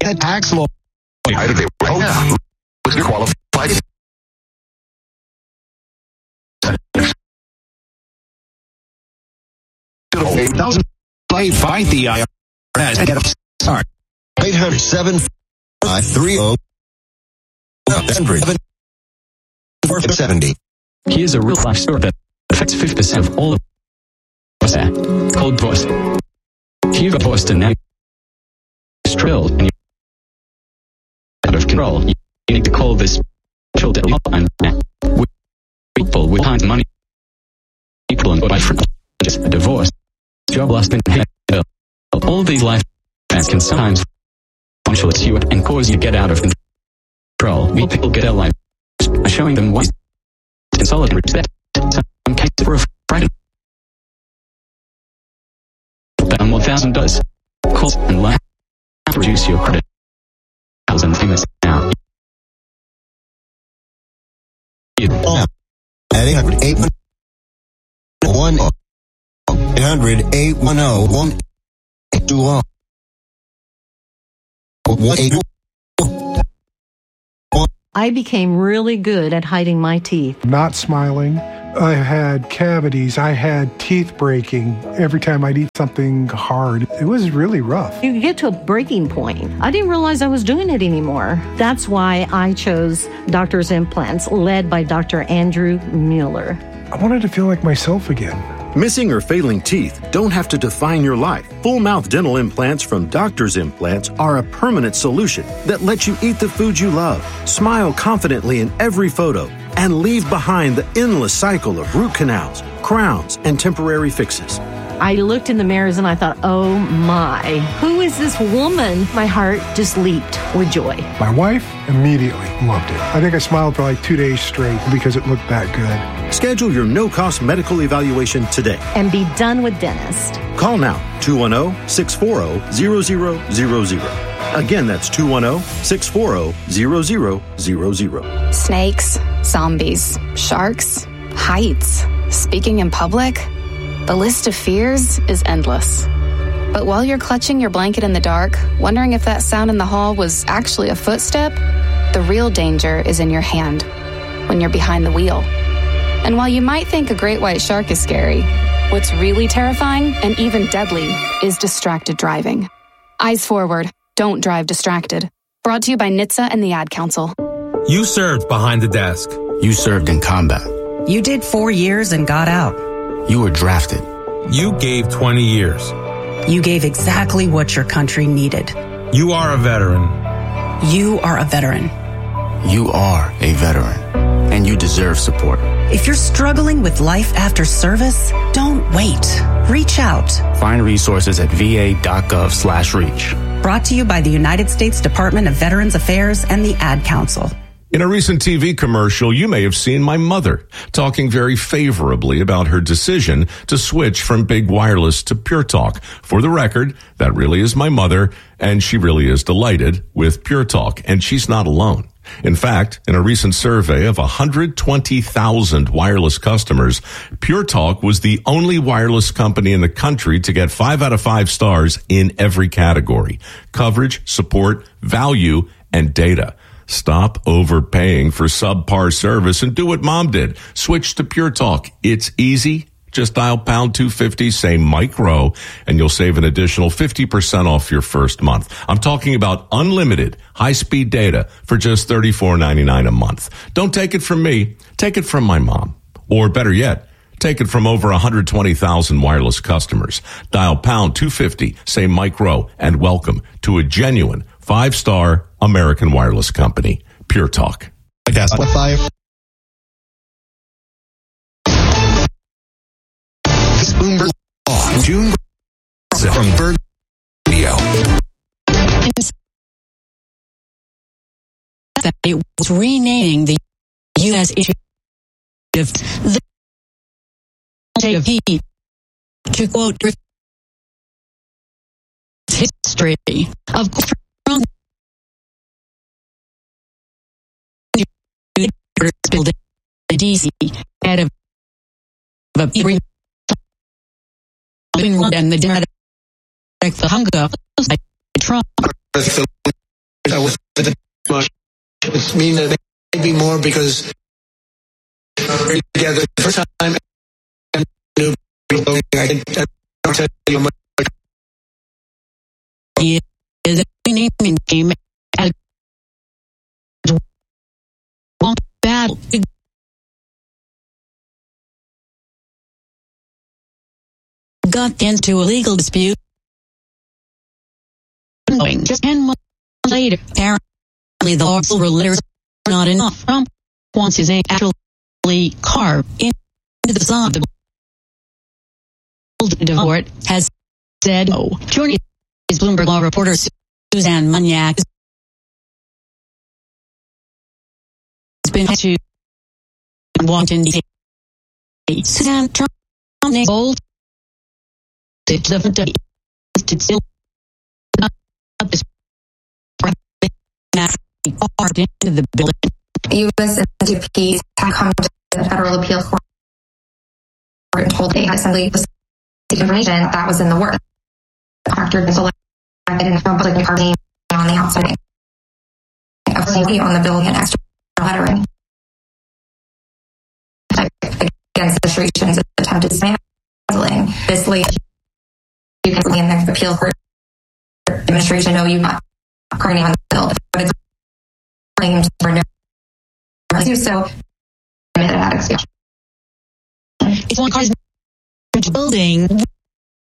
a tax lawyer. Was qualified. 8,000. Fight the IRS and get a start. 800-7-530-170. Here's a real life story that affects 50% of all of us there. Called Boston. If you've got Boston now, it's drilled and you're out of control. You need to call this children and people with time, money, people and boyfriend, just a divorce, job loss, and all these life events can sometimes influence you and cause you to get out of control. We people get their life by showing them ways to consolidate and respect. Some cases were frightened. Down $1,000. Call and learn how to reduce your credit. And things now. At 800-810-120. I became really good at hiding my teeth. Not smiling. I had cavities. I had teeth breaking every time I'd eat something hard. It was really rough. You get to a breaking point. I didn't realize I was doing it anymore. That's why I chose Doctor's Implants, led by Dr. Andrew Mueller. I wanted to feel like myself again. Missing or failing teeth don't have to define your life. Full mouth dental implants from Doctor's Implants are a permanent solution that lets you eat the food you love, smile confidently in every photo, and leave behind the endless cycle of root canals, crowns, and temporary fixes. I looked in the mirrors and I thought, oh my, who is this woman? My heart just leaped with joy. My wife immediately loved it. I think I smiled for like 2 days straight because it looked that good. Schedule your no-cost medical evaluation today. And be done with dentist. Call now, 210-640-0000. Again, that's 210-640-0000. Snakes, zombies, sharks, heights, speaking in public. The list of fears is endless. But while you're clutching your blanket in the dark, wondering if that sound in the hall was actually a footstep, the real danger is in your hand, when you're behind the wheel. And while you might think a great white shark is scary, what's really terrifying and even deadly is distracted driving. Eyes forward, don't drive distracted. Brought to you by NHTSA and the Ad Council. You served behind the desk. You served in combat. You did 4 years and got out. You were drafted. You gave 20 years. You gave exactly what your country needed. You are a veteran. You are a veteran. You are a veteran. And you deserve support. If you're struggling with life after service, don't wait. Reach out. Find resources at va.gov/reach. Brought to you by the United States Department of Veterans Affairs and the Ad Council. In a recent TV commercial, you may have seen my mother talking very favorably about her decision to switch from Big Wireless to Pure Talk. For the record, that really is my mother, and she really is delighted with Pure Talk, and she's not alone. In fact, in a recent survey of 120,000 wireless customers, Pure Talk was the only wireless company in the country to get 5 out of 5 stars in every category: coverage, support, value, and data. Stop overpaying for subpar service and do what Mom did. Switch to Pure Talk. It's easy. Just dial pound 250, say Mike Rowe, and you'll save an additional 50% off your first month. I'm talking about unlimited high-speed data for just $34.99 a month. Don't take it from me. Take it from my mom. Or better yet, take it from over 120,000 wireless customers. Dial pound 250, say Mike Rowe, and welcome to a genuine 5-star American wireless company, Pure Talk. Bloomberg June from Berg Radio. That it was renaming the U.S. issue of the state of heat to quote history of from the D.C. head of a and the Democratic hunger by Trump. with the much. It means that maybe more because we're together the first time and new people. I can tell you much. He is naming game as one battle. Got into a legal dispute. Just 10 months later, apparently the silver letters are not enough. Trump wants his name actually carved into the song. The court has said no. Joining is Bloomberg Law reporter Suzanne Munyak has been to Washington, D.C. Suzanne, Trump named bold the still into the building. U.S. NTPs had come to the Federal Appeals Court and told the Assembly the information that was in the work. After the selected and public party on the outside of safety on the bill and extra lettering against the administration's attempted dismantling this lead. You can in the appeal court administration know you're not currently on the bill, but it's claims for no so it's one building